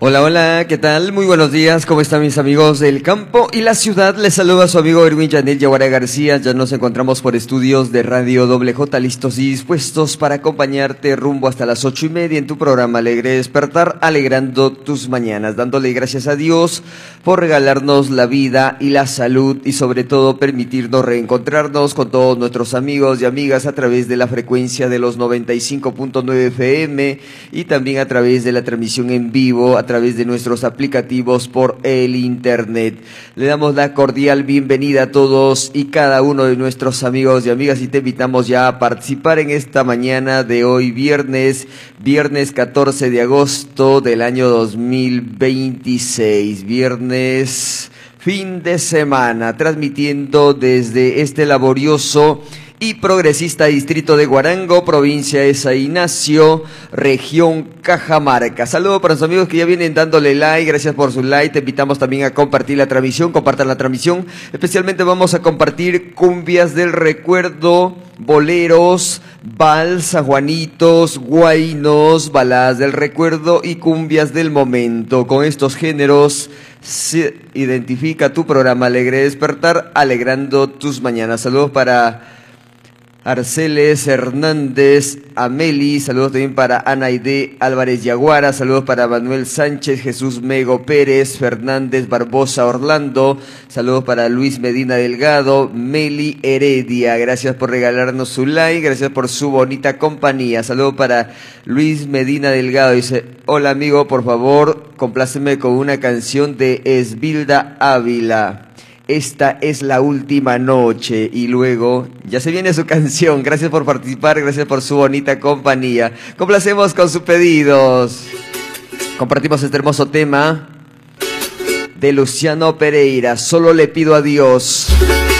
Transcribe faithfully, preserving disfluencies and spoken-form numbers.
Hola, hola, ¿qué tal? Muy buenos días, ¿cómo están mis amigos del campo y la ciudad? Les saluda su amigo Erwin Janet Yaguara García. Ya nos encontramos por estudios de Radio Doble J, listos y dispuestos para acompañarte rumbo hasta las ocho y media en tu programa Alegre Despertar, alegrando tus mañanas, dándole gracias a Dios por regalarnos la vida y la salud y sobre todo permitirnos reencontrarnos con todos nuestros amigos y amigas a través de la frecuencia de los noventa y cinco punto nueve F M y también a través de la transmisión en vivo, a través de nuestros aplicativos por el internet. Le damos la cordial bienvenida a todos y cada uno de nuestros amigos y amigas y te invitamos ya a participar en esta mañana de hoy viernes, viernes catorce de agosto del año dos mil veintiséis, viernes fin de semana, transmitiendo desde este laborioso y progresista distrito de Huarango, provincia de San Ignacio, región Cajamarca. Saludos para los amigos que ya vienen dándole like, gracias por su like. Te invitamos también a compartir la transmisión, compartan la transmisión. Especialmente vamos a compartir cumbias del recuerdo, boleros, vals, sanjuanitos, guainos, baladas del recuerdo y cumbias del momento. Con estos géneros se identifica tu programa Alegre Despertar, alegrando tus mañanas. Saludos para Arceles Hernández, Ameli, saludos también para Anaide Álvarez Yaguara, saludos para Manuel Sánchez, Jesús Mego Pérez, Fernández Barbosa Orlando, saludos para Luis Medina Delgado, Meli Heredia, gracias por regalarnos su like, gracias por su bonita compañía. Saludos para Luis Medina Delgado, dice: hola amigo, por favor, compláceme con una canción de Esbilda Ávila. Esta es la última noche. Y luego ya se viene su canción. Gracias por participar, gracias por su bonita compañía. Complacemos con sus pedidos. Compartimos este hermoso tema de Luciano Pereira, Solo le pido a Dios.